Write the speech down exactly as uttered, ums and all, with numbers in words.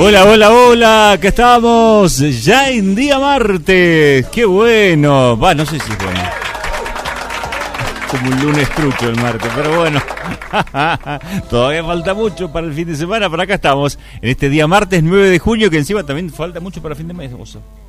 Hola, hola, hola, acá estamos ya en día martes. Qué bueno. Va, no sé si es bueno. Como un lunes trucho el martes, pero bueno. Todavía falta mucho para el fin de semana, pero acá estamos en este día martes nueve de junio, que encima también falta mucho para el fin de mes, oso.